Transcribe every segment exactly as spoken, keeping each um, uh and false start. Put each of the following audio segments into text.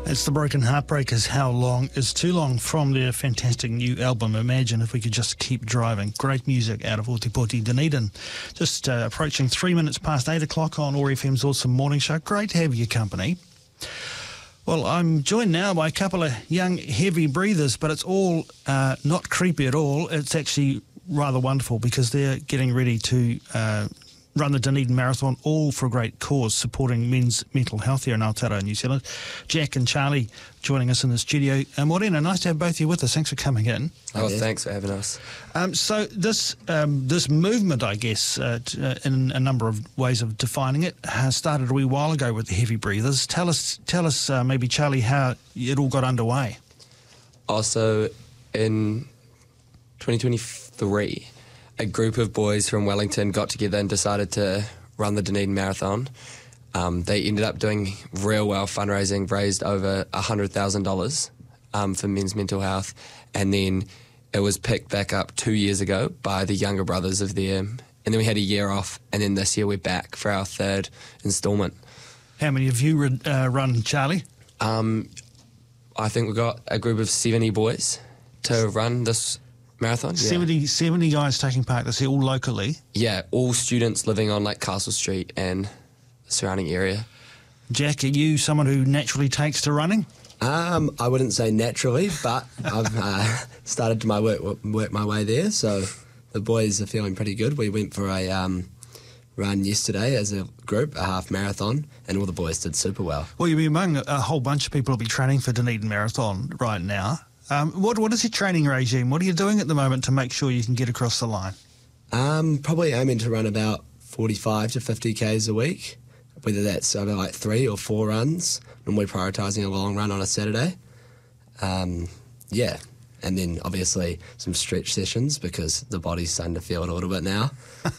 It's the Broken Heartbreakers, How Long Is Too Long, from their fantastic new album, Imagine If We Could Just Keep Driving. Great music out of Ōtepoti, Dunedin. Just uh, approaching three minutes past eight o'clock on O A R F M's Awesome Morning Show. Great to have your company. Well, I'm joined now by a couple of young heavy breathers, but it's all uh, not creepy at all. It's actually rather wonderful because they're getting ready to uh, run the Dunedin Marathon, all for a great cause, supporting men's mental health here in Aotearoa, New Zealand. Jack and Charlie joining us in the studio. Um, Morena, nice to have both of you with us. Thanks for coming in. Oh, thanks for having us. Um, so this um, this movement, I guess, uh, t- uh, in a number of ways of defining it, has started a wee while ago with the Heavy Breathers. Tell us, tell us, uh, maybe Charlie, how it all got underway. Also, in twenty twenty-three, a group of boys from Wellington got together and decided to run the Dunedin Marathon. Um, they ended up doing real well fundraising, raised over one hundred thousand dollars um, for men's mental health, and then it was picked back up two years ago by the younger brothers of them, and then we had a year off, and then this year we're back for our third instalment. How many of you re- uh, run, Charlie? Um, I think we've got a group of seventy boys to run this marathon. Yeah. seventy, seventy guys taking part. That's all locally. Yeah, all students living on like Castle Street and the surrounding area. Jack, are you someone who naturally takes to running? Um, I wouldn't say naturally, but I've uh, started to my work work my way there. So the boys are feeling pretty good. We went for a um, run yesterday as a group, a half marathon, and all the boys did super well. Well, you'll be among a whole bunch of people who'll be training for Dunedin Marathon right now. Um, what what is your training regime? What are you doing at the moment to make sure you can get across the line? Um, probably aiming to run about forty-five to fifty kays a week, whether that's over like three or four runs. Normally prioritising a long run on a Saturday. Um, yeah, and then obviously some stretch sessions because the body's starting to feel it a little bit now.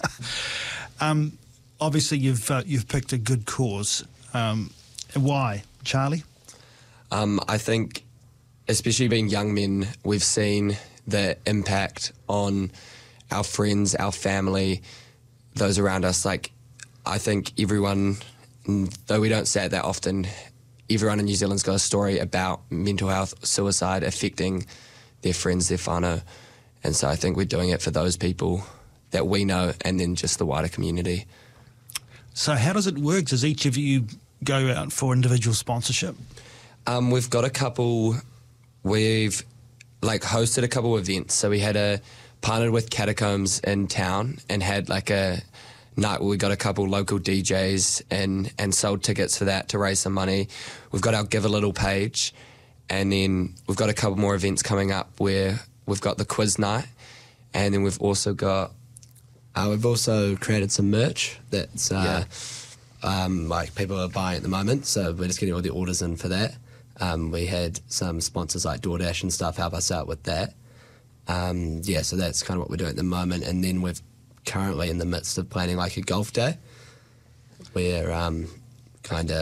um, obviously, you've uh, you've picked a good cause. Um, why, Charlie? Um, I think, especially being young men, we've seen the impact on our friends, our family, those around us. Like, I think everyone, though we don't say it that often, everyone in New Zealand's got a story about mental health, suicide affecting their friends, their whānau. And so I think we're doing it for those people that we know and then just the wider community. So how does it work? Does each of you go out for individual sponsorship? Um, we've got a couple... We've like hosted a couple of events. So we had a partnered with Catacombs in town and had like a night where we got a couple local D Js and, and sold tickets for that to raise some money. We've got our Give a Little page, and then we've got a couple more events coming up where we've got the quiz night, and then we've also got... Uh, we've also created some merch that's uh, yeah. um, like people are buying at the moment, so we're just getting all the orders in for that. Um, we had some sponsors like DoorDash and stuff help us out with that. Um, yeah, so that's kind of what we're doing at the moment. And then we're currently in the midst of planning like a golf day where um, kind of